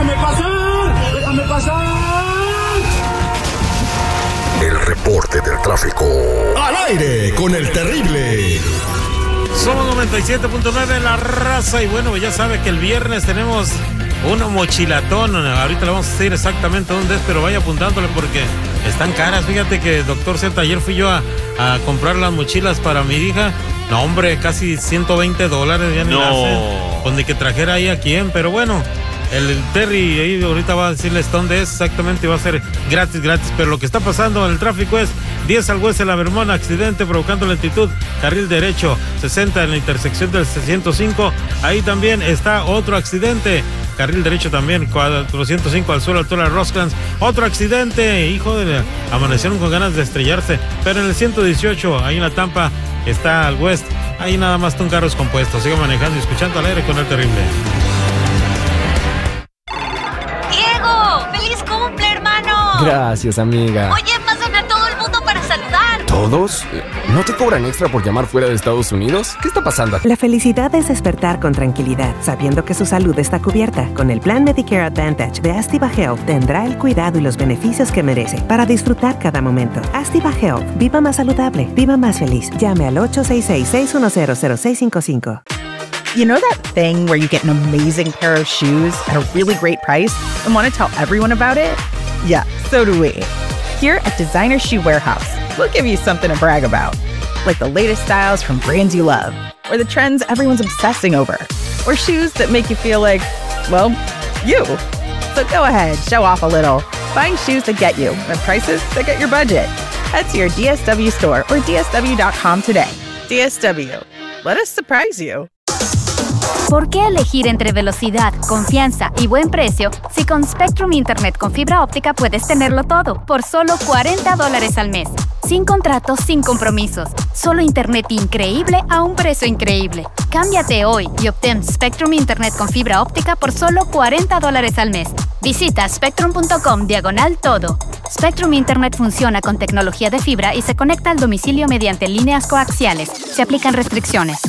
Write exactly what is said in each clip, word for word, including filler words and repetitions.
¡Déjame pasar! ¡Déjame pasar! El reporte del tráfico. Al aire con el terrible. Somos noventa y siete punto nueve La Raza. Y bueno, ya sabe que el viernes tenemos una mochilatón. Ahorita le vamos a decir exactamente dónde es, pero vaya apuntándole porque están caras. Fíjate que, doctor Z, ayer fui yo a, a comprar las mochilas para mi hija. No, hombre, casi ciento veinte dólares. Ya ni no. hace. Pues ni que trajera ahí a quién, pero bueno. El, el Terry ahí ahorita va a decirles dónde es exactamente y va a ser gratis, gratis. Pero lo que está pasando en el tráfico es diez al oeste de la Vermont, accidente provocando lentitud, carril derecho, sesenta en la intersección del ciento cinco. Ahí también está otro accidente, carril derecho también, cuatrocientos cinco al sur, altura de Rosecrans. Otro accidente, hijo de... amanecieron con ganas de estrellarse. Pero en el ciento dieciocho, ahí en la Tampa, está al west. Ahí nada más está un carro descompuesto. Siga manejando y escuchando al aire con el terrible. Gracias, amiga. Oye, pasan a todo el mundo para saludar. ¿Todos? ¿No te cobran extra por llamar fuera de Estados Unidos? ¿Qué está pasando? La felicidad es despertar con tranquilidad, sabiendo que su salud está cubierta. Con el plan Medicare Advantage de Astiva Health tendrá el cuidado y los beneficios que merece para disfrutar cada momento. Astiva Health. Viva más saludable. Viva más feliz. Llame al ocho seis seis, seis uno cero, cero seis cinco cinco. You know that thing where you get an amazing pair of shoes at a really great price and want to tell everyone about it? Yeah, so do we. Here at Designer Shoe Warehouse, we'll give you something to brag about, like the latest styles from brands you love, or the trends everyone's obsessing over, or shoes that make you feel like, well, you. So go ahead, show off a little. Find shoes that get you at prices that get your budget. Head to your D S W store or D S W dot com today. D S W. Let us surprise you. ¿Por qué elegir entre velocidad, confianza y buen precio si con Spectrum Internet con fibra óptica puedes tenerlo todo por solo cuarenta dólares al mes? Sin contratos, sin compromisos. Solo internet increíble a un precio increíble. Cámbiate hoy y obtén Spectrum Internet con fibra óptica por solo cuarenta dólares al mes. Visita spectrum punto com diagonal todo. Spectrum Internet funciona con tecnología de fibra y se conecta al domicilio mediante líneas coaxiales. Se aplican restricciones.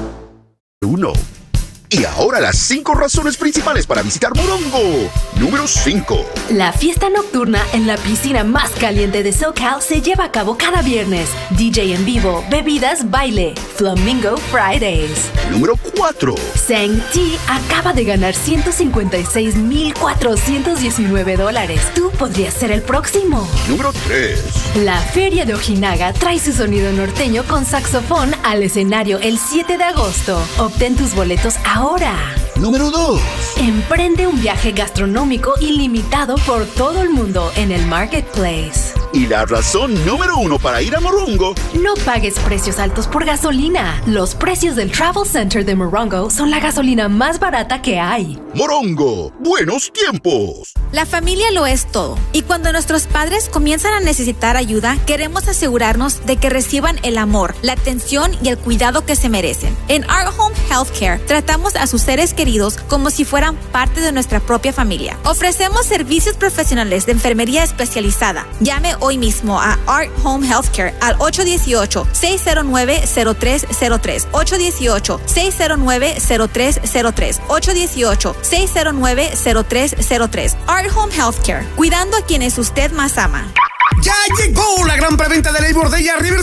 Uno. Y ahora las cinco razones principales para visitar Morongo. Número cinco. La fiesta nocturna en la piscina más caliente de SoCal se lleva a cabo cada viernes. D J en vivo, bebidas, baile. Flamingo Fridays. Número cuatro. Sang T acaba de ganar ciento cincuenta y seis mil cuatrocientos diecinueve dólares. Tú podrías ser el próximo. Número tres. La Feria de Ojinaga trae su sonido norteño con saxofón al escenario el siete de agosto. Obtén tus boletos ahora. Ahora. Número dos. Emprende un viaje gastronómico ilimitado por todo el mundo en el Marketplace. Y la razón número uno para ir a Morongo. No pagues precios altos por gasolina. Los precios del Travel Center de Morongo son la gasolina más barata que hay. Morongo, buenos tiempos. La familia lo es todo. Y cuando nuestros padres comienzan a necesitar ayuda, queremos asegurarnos de que reciban el amor, la atención y el cuidado que se merecen. En Our Home Healthcare tratamos a sus seres queridos como si fueran parte de nuestra propia familia. Ofrecemos servicios profesionales de enfermería especializada. Llame hoy mismo a Art Home Healthcare al ocho uno ocho, seis cero nueve, cero tres cero tres, ocho uno ocho, seis cero nueve, cero tres cero tres, ocho uno ocho, seis cero nueve, cero tres cero tres. Art Home Healthcare, cuidando a quienes usted más ama. Ya llegó la gran preventa de Labor Day a Riverside